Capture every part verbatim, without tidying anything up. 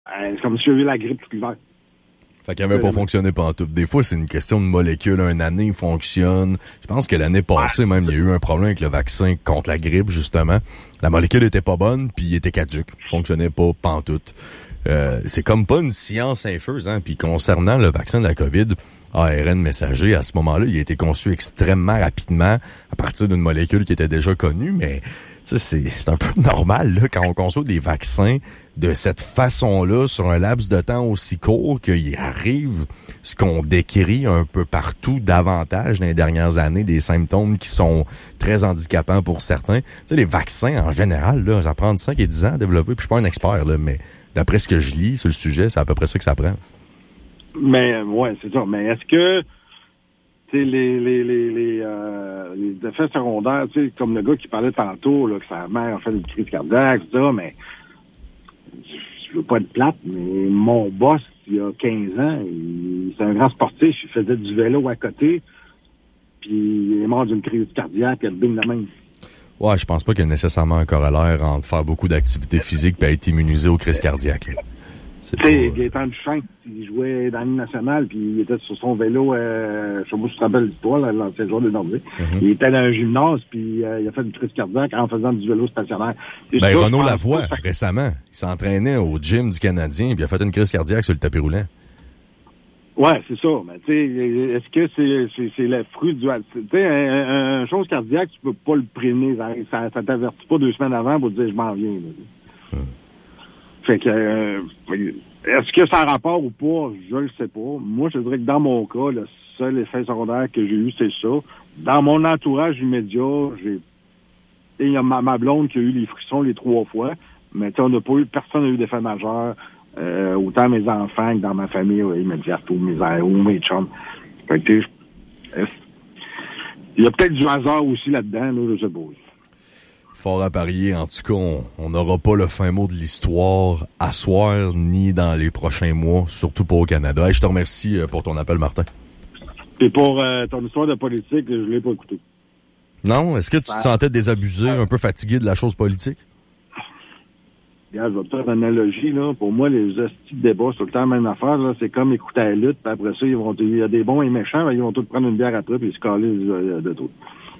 Euh, c'est comme si j'avais eu la grippe tout l'hiver. Fait qu'il n'avait pas fonctionné pantoute. Des fois, c'est une question de molécules. Une année, il fonctionne. Je pense que l'année passée, même, il y a eu un problème avec le vaccin contre la grippe, justement. La molécule était pas bonne, puis il était caduque. Il fonctionnait pas pantoute. Euh, c'est comme pas une science infuse, hein. Puis concernant le vaccin de la COVID, A R N messager, à ce moment-là, il a été conçu extrêmement rapidement à partir d'une molécule qui était déjà connue, mais c'est, c'est un peu normal là, quand on conçoit des vaccins de cette façon-là sur un laps de temps aussi court qu'il arrive ce qu'on décrit un peu partout davantage dans les dernières années, des symptômes qui sont très handicapants pour certains. Tu sais, les vaccins, en général, là, ça prend cinq et dix ans à développer, puis je suis pas un expert, là, mais d'après ce que je lis sur le sujet, c'est à peu près ça que ça prend. Mais, ouais, c'est ça. Mais est-ce que, tu sais, les, les, les, les, euh, les effets secondaires, tu sais, comme le gars qui parlait tantôt, là, que sa mère a fait une crise cardiaque, tout ça, mais je veux pas être plate, mais mon boss, il y a quinze ans, il, c'est un grand sportif, il faisait du vélo à côté, puis il est mort d'une crise cardiaque, il a bing la même. Ouais, je pense pas qu'il y a nécessairement un corollaire entre faire beaucoup d'activité physique et être immunisé aux crises cardiaques. Tu sais, Gaétan Duchesne, il jouait dans la Ligue nationale, puis il était sur son vélo, euh, je sais pas si tu te rappelles de toi, là, l'ancien joueur de Nordique. Mm-hmm. Il était dans un gymnase, puis euh, il a fait une crise cardiaque en faisant du vélo stationnaire. Et ben, ça, Renaud Lavoie, ça... récemment, il s'entraînait au gym du Canadien, puis il a fait une crise cardiaque sur le tapis roulant. Ouais, c'est ça. Mais tu sais, est-ce que c'est, c'est, c'est le fruit du... Tu sais, un, un, un chose cardiaque, tu peux pas le prévenir. Ça, ça t'avertit pas deux semaines avant pour te dire « je m'en viens ». Hum. Fait que... Euh, est-ce que ça a rapport ou pas? Je le sais pas. Moi, je dirais que dans mon cas, le seul effet secondaire que j'ai eu, c'est ça. Dans mon entourage immédiat, j'ai... Il y a ma, ma blonde qui a eu les frissons les trois fois, mais on n'a pas eu... Personne n'a eu d'effet majeur. Euh, autant mes enfants que dans ma famille euh, immédiate ou mes, ou mes chums. Fait que, euh, il y a peut-être du hasard aussi là-dedans, là, je sais pas. Fort à parier, en tout cas, on n'aura pas le fin mot de l'histoire à soir ni dans les prochains mois, surtout pas au Canada. Et je te remercie pour ton appel, Martin. Et pour euh, ton histoire de politique, je l'ai pas écouté. Non? Est-ce que tu te sentais désabusé, un peu fatigué de la chose politique? Regarde, je vais te faire une analogie, là. Pour moi, les hosties de débats, c'est tout le temps la même affaire, là. C'est comme écouter la lutte, puis après ça, ils vont, il y a des bons et méchants, mais ils vont tous prendre une bière après, puis se caler de, de tout.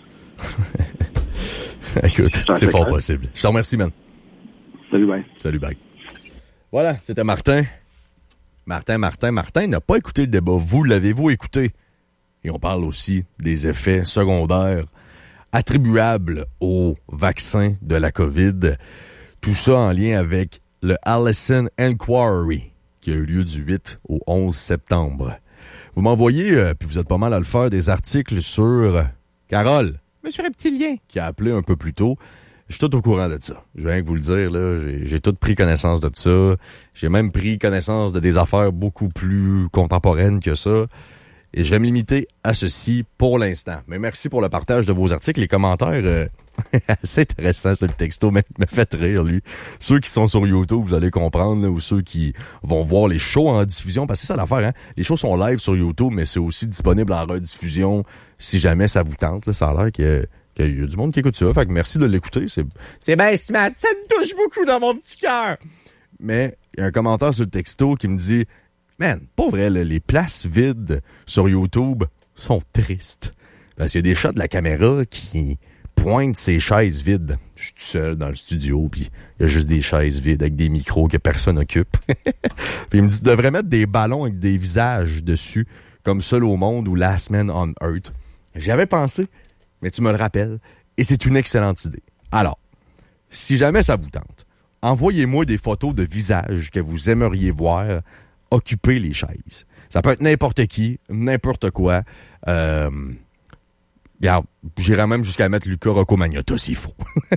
Écoute, c'est, c'est fort possible. Je te remercie, man. Salut, bye. Salut, bye. Voilà, c'était Martin. Martin, Martin, Martin n'a pas écouté le débat. Vous, l'avez-vous écouté? Et on parle aussi des effets secondaires attribuables au vaccin de la COVID. Tout ça en lien avec le Allison Inquiry qui a eu lieu du huit au onze septembre. Vous m'envoyez, euh, puis vous êtes pas mal à le faire, des articles sur euh, Carole, Monsieur Reptilien, qui a appelé un peu plus tôt. Je suis tout au courant de ça. Je viens que vous le dire, là, j'ai, j'ai tout pris connaissance de ça. J'ai même pris connaissance de des affaires beaucoup plus contemporaines que ça. Et je vais me limiter à ceci pour l'instant. Mais merci pour le partage de vos articles. Les commentaires, euh, assez intéressants sur le texto, mais me fait rire, lui. Ceux qui sont sur YouTube, vous allez comprendre, là, ou ceux qui vont voir les shows en diffusion, parce que c'est ça l'affaire, hein. Les shows sont live sur YouTube, mais c'est aussi disponible en rediffusion si jamais ça vous tente, là. Ça a l'air que, qu'il y a du monde qui écoute ça. Fait que merci de l'écouter. C'est, c'est bien smart. Ça me touche beaucoup dans mon petit cœur. Mais il y a un commentaire sur le texto qui me dit, man, pas vrai, là, les places vides sur YouTube sont tristes. Parce qu'il y a des shots de la caméra qui pointent ces chaises vides. Je suis tout seul dans le studio, puis il y a juste des chaises vides avec des micros que personne n'occupe. Puis il me dit, tu devrais mettre des ballons avec des visages dessus, comme Seul au monde ou Last Man on Earth. J'y avais pensé, mais tu me le rappelles, et c'est une excellente idée. Alors, si jamais ça vous tente, envoyez-moi des photos de visages que vous aimeriez voir occuper les chaises. Ça peut être n'importe qui, n'importe quoi. Euh, regarde, j'irais même jusqu'à mettre Luca Rocco Magnotta s'il faut.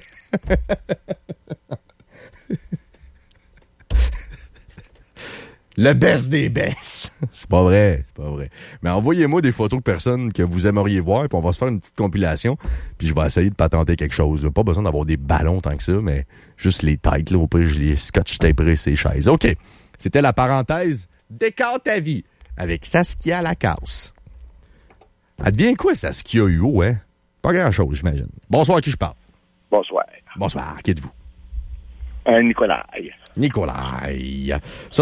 Le best des best. C'est pas vrai, c'est pas vrai. Mais envoyez-moi des photos de personnes que vous aimeriez voir, puis on va se faire une petite compilation, puis je vais essayer de patenter quelque chose. Là. Pas besoin d'avoir des ballons tant que ça, mais juste les têtes, là, au pire, je les scotch taperai ces chaises. OK. C'était la parenthèse Décore ta vie avec Saskia Lacasse. Elle devient quoi, Saskia Huot, hein? Pas grand-chose, j'imagine. Bonsoir, à qui je parle? Bonsoir. Bonsoir, qui êtes-vous? Euh, Nicolas. Nikolai. Ça,